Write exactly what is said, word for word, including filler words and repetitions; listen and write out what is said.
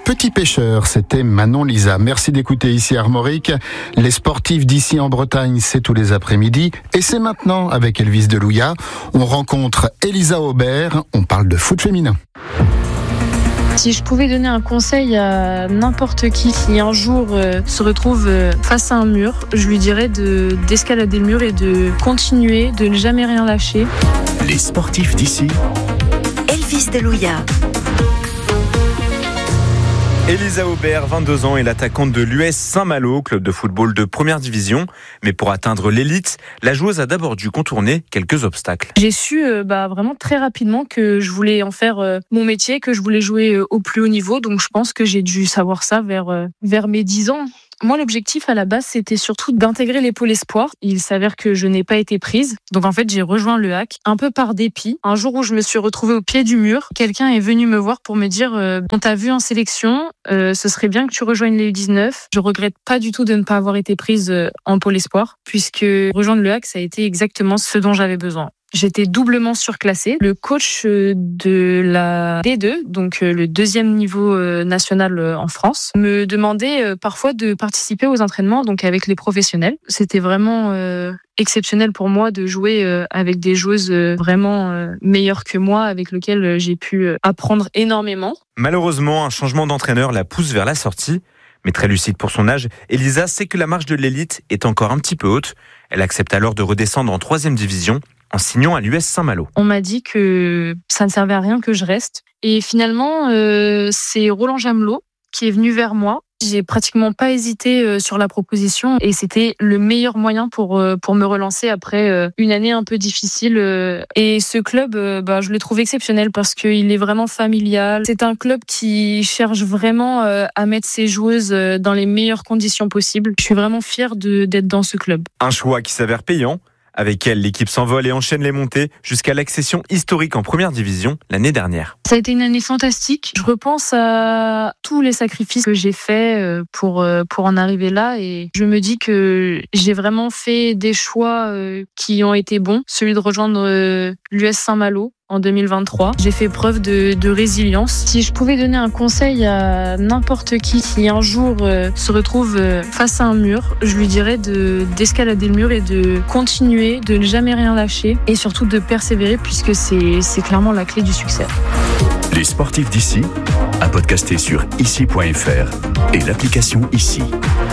Petit pêcheur, c'était Manon Lisa. Merci d'écouter ici Armorique. Les sportifs d'ici en Bretagne, c'est tous les après-midi. Et c'est maintenant avec Elvis Delouya. On rencontre Elisa Aubert. On parle de foot féminin. Si je pouvais donner un conseil à n'importe qui qui un jour euh, se retrouve euh, face à un mur, je lui dirais de, d'escalader le mur et de continuer, de ne jamais rien lâcher. Les sportifs d'ici. Elvis Delouya. Elisa Aubert, vingt-deux ans, est l'attaquante de l'U S Saint-Malo, club de football de première division. Mais pour atteindre l'élite, la joueuse a d'abord dû contourner quelques obstacles. J'ai su euh, bah, vraiment très rapidement que je voulais en faire euh, mon métier, que je voulais jouer euh, au plus haut niveau. Donc je pense que j'ai dû savoir ça vers, euh, vers mes dix ans. Moi, l'objectif à la base, c'était surtout d'intégrer les pôles espoirs. Il s'avère que je n'ai pas été prise. Donc, en fait, j'ai rejoint le H A C un peu par dépit. Un jour où je me suis retrouvée au pied du mur, quelqu'un est venu me voir pour me dire euh, « On t'a vu en sélection, euh, ce serait bien que tu rejoignes les U dix-neuf ». Je regrette pas du tout de ne pas avoir été prise euh, en pôle espoir, puisque rejoindre le H A C, ça a été exactement ce dont j'avais besoin. J'étais doublement surclassée. Le coach de la D deux, donc le deuxième niveau national en France, me demandait parfois de participer aux entraînements donc avec les professionnels. C'était vraiment euh, exceptionnel pour moi de jouer euh, avec des joueuses vraiment euh, meilleures que moi, avec lesquelles j'ai pu apprendre énormément. Malheureusement, un changement d'entraîneur la pousse vers la sortie. Mais très lucide pour son âge, Elisa sait que la marche de l'élite est encore un petit peu haute. Elle accepte alors de redescendre en troisième division en signant à l'U S Saint-Malo. On m'a dit que ça ne servait à rien que je reste. Et finalement, euh, c'est Roland Jamelot qui est venu vers moi. J'ai pratiquement pas hésité sur la proposition et c'était le meilleur moyen pour pour me relancer après une année un peu difficile. Et ce club, bah, je le trouve exceptionnel parce qu'il est vraiment familial. C'est un club qui cherche vraiment à mettre ses joueuses dans les meilleures conditions possibles. Je suis vraiment fière de, d'être dans ce club. Un choix qui s'avère payant. Avec elle, l'équipe s'envole et enchaîne les montées jusqu'à l'accession historique en première division l'année dernière. Ça a été une année fantastique. Je repense à tous les sacrifices que j'ai faits pour, pour en arriver là et je me dis que j'ai vraiment fait des choix qui ont été bons. Celui de rejoindre l'U S Saint-Malo en deux mille vingt-trois. J'ai fait preuve de, de résilience. Si je pouvais donner un conseil à n'importe qui qui un jour euh, se retrouve euh, face à un mur, je lui dirais de, d'escalader le mur et de continuer, de ne jamais rien lâcher et surtout de persévérer puisque c'est, c'est clairement la clé du succès. Les sportifs d'ici, à podcaster sur ici point f r et l'application Ici.